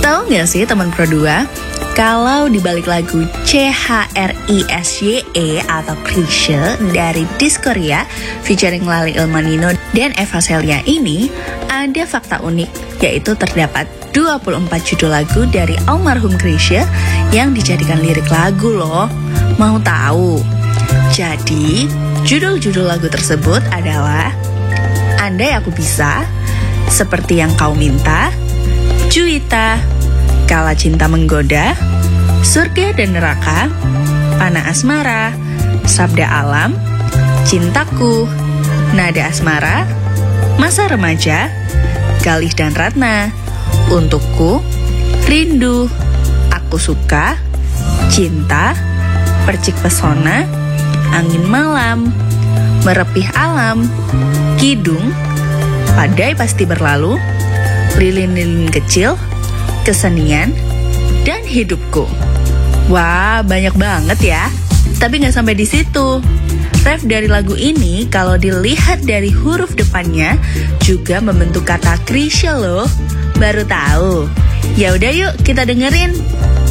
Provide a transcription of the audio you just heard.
Tahu nggak sih teman Pro 2, kalau di balik lagu CHRISYE atau Krisye dari Diskoria featuring Lali Ilmanino dan Eva Celia ini ada fakta unik, yaitu terdapat 24 judul lagu dari almarhum Krisye yang dijadikan lirik lagu loh. Mau tahu? Jadi, judul-judul lagu tersebut adalah Andai Aku Bisa, Seperti Yang Kau Minta, Juwita, Kala Cinta Menggoda, Surga dan Neraka, Panah Asmara, Sabda Alam, Cintaku, Nada Asmara, Masa Remaja, Galih dan Ratna, Untukku, Rindu, Aku Suka, Cinta, Percik Pesona, Angin Malam, Merepih Alam, Kidung, Badai Pasti Berlalu, Lilin-lilin Kecil, Kesenian, dan Hidupku. Wah, banyak banget ya. Tapi nggak sampai di situ. Ref dari lagu ini kalau dilihat dari huruf depannya juga membentuk kata Krisye loh. Baru tahu? Ya udah yuk kita dengerin.